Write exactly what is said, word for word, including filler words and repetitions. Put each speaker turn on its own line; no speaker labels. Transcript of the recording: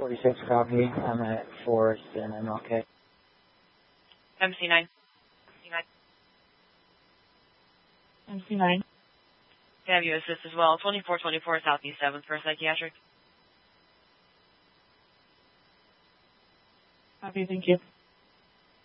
forty-six, copy. I'm at Forest and M L K.
M C nine.
M C nine.
Have you assist as well. twenty-four twenty-four Southeast seventh for psychiatric.
Copy, thank you.